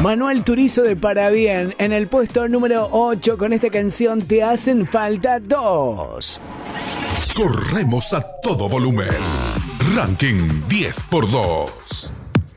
Manuel Turizo de Parabien en el puesto número 8 con esta canción Te hacen falta dos. Corremos a todo volumen. Ranking 10x2.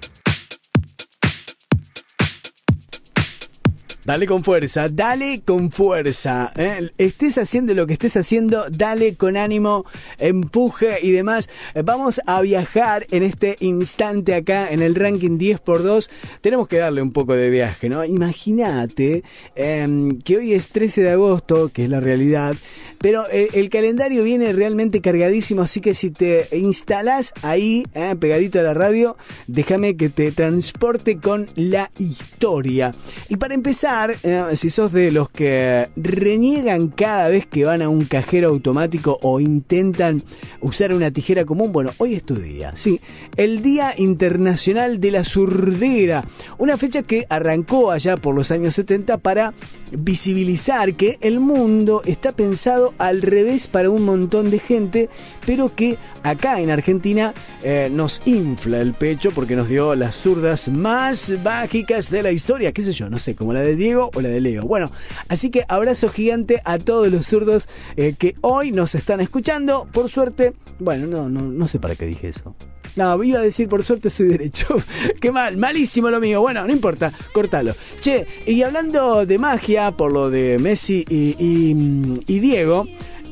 Dale con fuerza, dale con fuerza. Estés haciendo lo que estés haciendo, dale con ánimo, empuje y demás. Vamos a viajar en este instante acá en el ranking 10x2. Tenemos que darle un poco de viaje, ¿no? Imagínate que hoy es 13 de agosto, que es la realidad, pero el calendario viene realmente cargadísimo, así que si te instalás ahí, pegadito a la radio, déjame que te transporte con la historia. Y para empezar, si sos de los que reniegan cada vez que van a un cajero automático o intentan usar una tijera común, bueno, hoy es tu día, sí, el Día Internacional de la Surdera, una fecha que arrancó allá por los años 70 para visibilizar que el mundo está pensado al revés para un montón de gente, pero que acá en Argentina nos infla el pecho porque nos dio las zurdas más mágicas de la historia, qué sé yo, no sé, como la de Diego o la de Leo. Bueno, así que abrazo gigante a todos los zurdos que hoy nos están escuchando. Por suerte, bueno, no sé para qué dije eso. No, iba a decir por suerte soy derecho. Qué mal, malísimo lo mío. Bueno, no importa, cortalo. Che, y hablando de magia, por lo de Messi y Diego,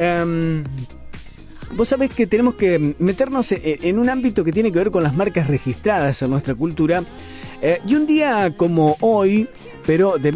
vos sabés que tenemos que meternos en un ámbito que tiene que ver con las marcas registradas en nuestra cultura. Y un día como hoy, pero de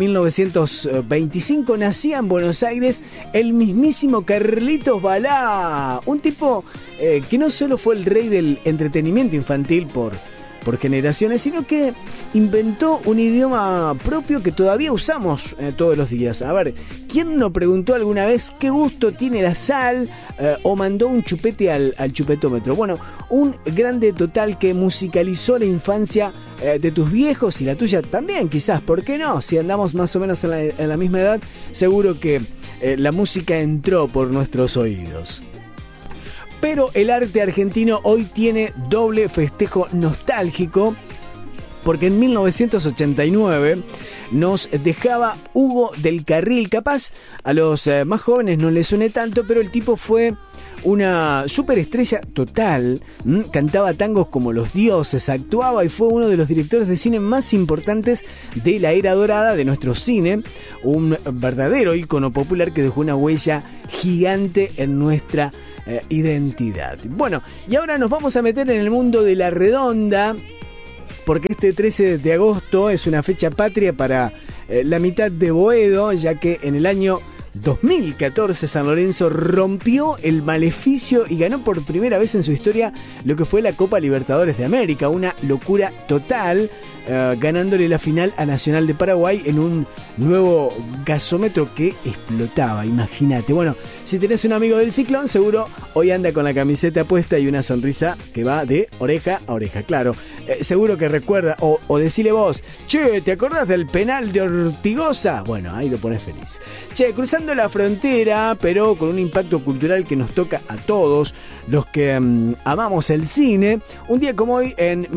1925, nacía en Buenos Aires el mismísimo Carlitos Balá, un tipo que no solo fue el rey del entretenimiento infantil por generaciones, sino que inventó un idioma propio que todavía usamos todos los días. A ver, ¿quién no preguntó alguna vez qué gusto tiene la sal o mandó un chupete al chupetómetro? Bueno, un grande total que musicalizó la infancia de tus viejos y la tuya también, quizás, ¿por qué no? Si andamos más o menos en la misma edad, seguro que la música entró por nuestros oídos. Pero el arte argentino hoy tiene doble festejo nostálgico, porque en 1989 nos dejaba Hugo del Carril. Capaz a los más jóvenes no les suene tanto, pero el tipo fue una superestrella total, cantaba tangos como los dioses, actuaba y fue uno de los directores de cine más importantes de la era dorada de nuestro cine, un verdadero ícono popular que dejó una huella gigante en nuestra identidad. Bueno, y ahora nos vamos a meter en el mundo de la redonda, porque este 13 de agosto es una fecha patria para la mitad de Boedo, ya que en el año 2014 San Lorenzo rompió el maleficio y ganó por primera vez en su historia lo que fue la Copa Libertadores de América, una locura total, ganándole la final a Nacional de Paraguay en un nuevo gasómetro que explotaba, imagínate. Bueno, si tenés un amigo del Ciclón, seguro hoy anda con la camiseta puesta y una sonrisa que va de oreja a oreja, claro. Seguro que recuerda, o decile vos, che, ¿te acordás del penal de Ortigosa? Bueno, ahí lo pones feliz. Che, cruzando la frontera, pero con un impacto cultural que nos toca a todos los que amamos el cine, un día como hoy, en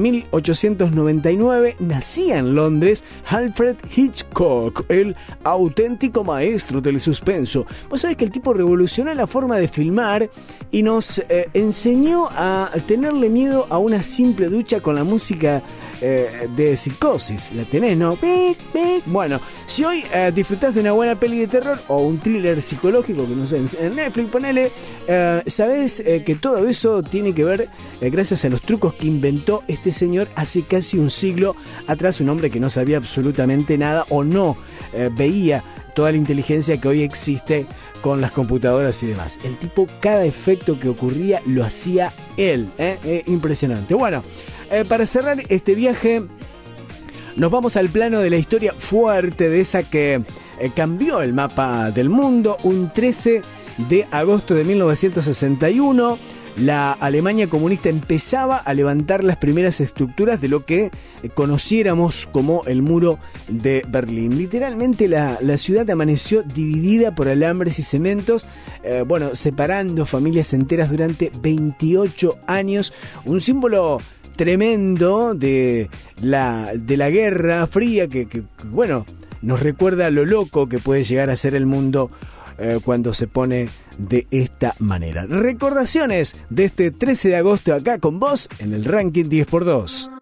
1899, nacía en Londres Alfred Hitchcock, el auténtico maestro del suspenso. Vos sabés que el tipo revolucionó la forma de filmar y nos enseñó a tenerle miedo a una simple ducha con la música de Psicosis. ¿La tenés, no? Bueno, si hoy disfrutás de una buena peli de terror o un thriller psicológico, que no sé, en Netflix, ponele, sabés que todo eso tiene que ver gracias a los trucos que inventó este señor hace casi un siglo atrás, un hombre que no sabía absolutamente nada o no veía toda la inteligencia que hoy existe con las computadoras y demás. El tipo, cada efecto que ocurría lo hacía él, impresionante. Bueno, para cerrar este viaje nos vamos al plano de la historia fuerte, de esa que cambió el mapa del mundo. Un 13 de agosto de 1961, la Alemania comunista empezaba a levantar las primeras estructuras de lo que conociéramos como el muro de Berlín. Literalmente la ciudad amaneció dividida por alambres y cementos, separando familias enteras durante 28 años. Un símbolo tremendo de la Guerra Fría que bueno, nos recuerda lo loco que puede llegar a ser el mundo cuando se pone de esta manera. Recordaciones de este 13 de agosto acá con vos en el Ranking 10x2.